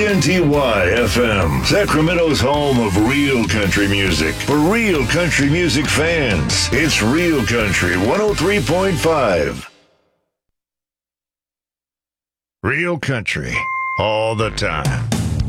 KNTY FM, Sacramento's home of real country music. For real country music fans, it's Real Country 103.5. Real country, all the time.